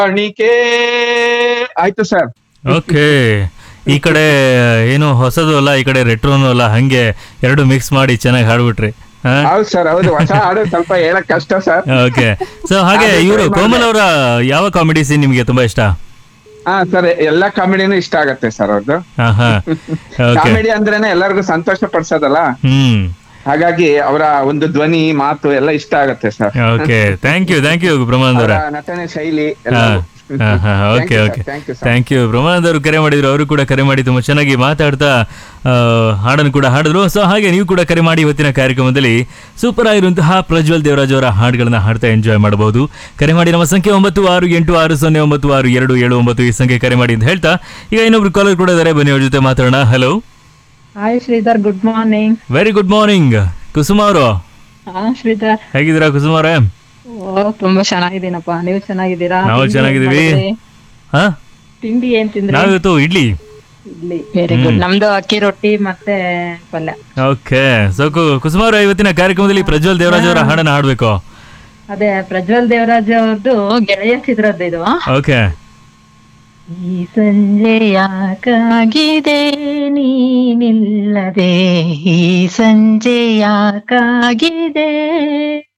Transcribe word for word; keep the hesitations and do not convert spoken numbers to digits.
ಕಾಣಿಕೆ ಆಯ್ತು sir. Okay, ಈ ಕಡೆ ಏನು ಹೊಸದು ಅಲ್ಲ, ಈ ಕಡೆ ರೆಟ್ರೋನು ಅಲ್ಲ, ಹಂಗೆ ಎರಡು ಮಿಕ್ಸ್ ಮಾಡಿ ಚೆನ್ನಾಗಿ ಹಾಡ್ಬಿಟ್ರಿ. ಹೌದು ಸರ್, ಹೌದು. ಹೊಸ ಹಾಡು ಸ್ವಲ್ಪ ಹೇಳಕ್ ಕಷ್ಟ ಸರ್. ಓಕೆ, ಸೊ ಹಾಗೆ ಇವರು ಕೋಮಲ್ ಅವರ ಯಾವ ಕಾಮಿಡಿ ಸೀನ್ ನಿಮ್ಗೆ ತುಂಬಾ ಇಷ್ಟ? ಹಾ ಸರ್, ಎಲ್ಲಾ ಕಾಮಿಡಿನೂ ಇಷ್ಟ ಆಗತ್ತೆ ಸರ್ ಅವ್ರದ್ದು. ಓಕೆ, ಕಾಮಿಡಿ ಅಂದ್ರೇನೆ ಎಲ್ಲರಿಗೂ ಸಂತೋಷ ಪಡಿಸೋದಲ್ಲ, ಹ್ಮ್, ಹಾಗಾಗಿ ಅವರ ಒಂದು ಧ್ವನಿ ಮಾತು ಎಲ್ಲ ಇಷ್ಟ ಆಗತ್ತೆ sir. Okay, thank you thank you Brahmanand ಅವರ ಅವರ ನಟನೆ ಶೈಲಿ ಎಲ್ಲ. Okay okay thank you. Brahmanand ಅವರು ಕರೆ ಮಾಡಿದ್ರು, ಅವರು ಕೂಡ ಕರೆ ಮಾಡಿ ತುಂಬಾ ಚೆನ್ನಾಗಿ ಮಾತಾಡ್ತಾ ಆ, ಹಾಡನ್ನು ಕೂಡ ಹಾಡಿದ್ರು. ಸೊ ಹಾಗೆ ನೀವು ಕೂಡ ಕರೆ ಮಾಡಿ ಇವತ್ತಿನ ಕಾರ್ಯಕ್ರಮದಲ್ಲಿ ಸೂಪರ್ ಆಗಿರುವಂತಹ ಪ್ರಜ್ವಲ್ ದೇವರಾಜ್ ಅವರ ಹಾಡುಗಳನ್ನ ಹಾಡ್ತಾ ಎಂಜಾಯ್ ಮಾಡಬಹುದು. ಕರೆ ಮಾಡಿ ನಮ್ಮ ಸಂಖ್ಯೆ ಒಂಬತ್ತು ಆರು ಎಂಟು ಆರು ಸೊನ್ನೆ ಒಂಬತ್ತು ಆರು ಎರಡು ಏಳು ಒಂಬತ್ತು, ಈ ಸಂಖ್ಯೆ ಕರೆ ಮಾಡಿ ಅಂತ ಹೇಳ್ತಾ ಈಗ ಇನ್ನೊಬ್ರು ಕಾಲರ್ ಕೂಡ ಇದ್ದಾರೆ, ಬನ್ನಿ ಅವ್ರ ಜೊತೆ ಮಾತಾಡೋಣ. Hello, hi Sridhar, good morning. Very good morning ಕುಸುಮ ಅವರು. ಹಾ ಶ್ರೀಧರ್, ಹೇಗಿದ್ದೀರಾ ಕುಸುಮ ಅವರೇ? ಓ ತುಂಬಾ ಚೆನ್ನಾಗಿದ್ದೀನಪ್ಪ, ನೀವು ಚೆನ್ನಾಗಿದ್ದೀರಾ? ನಾವು ಚೆನ್ನಾಗಿದ್ದೀವಿ. ಹಾ, ತಿಂಡಿ ಏನ್ ತಿಂದ್ರಿ? ನಾವಿವತ್ತು ಇಡ್ಲಿ. Idli, very good. ನಮ್ದು ಅಕ್ಕಿ ರೊಟ್ಟಿ ಮತ್ತೆ ಪಲ್ಯ. ಓಕೆ, ಸೊ ಕುಸುಮ ಅವರ ಇವತ್ತಿನ ಕಾರ್ಯಕ್ರಮದಲ್ಲಿ ಪ್ರಜ್ವಲ್ ದೇವರಾಜ್ ಅವರ ಹಾಡನ್ನ ಹಾಡ್ಬೇಕು. ಅದೇ ಪ್ರಜ್ವಲ್ ದೇವರಾಜ್ ಅವ್ರದ್ದು ಗೆಳೆಯ ಚಿತ್ರದ್ದು ಇದು. ಓಕೆ. ಈ ಸಂಜೆ ಯಾಕಾಗಿದೆ ನೀನಿಲ್ಲದೆ, ಈ ಸಂಜೆ ಯಾಕಾಗಿದೆ